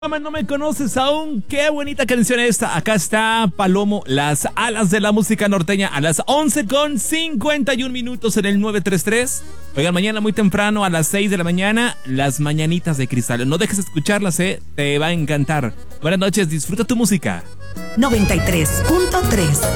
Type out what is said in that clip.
No me conoces aún, qué bonita canción esta. Acá está Palomo, Las Alas de la Música Norteña, a las 11:51 en el 933. Oigan, mañana muy temprano a las 6 de la mañana, Las Mañanitas de Cristal. No dejes de escucharlas, te va a encantar. Buenas noches, disfruta tu música. 93.3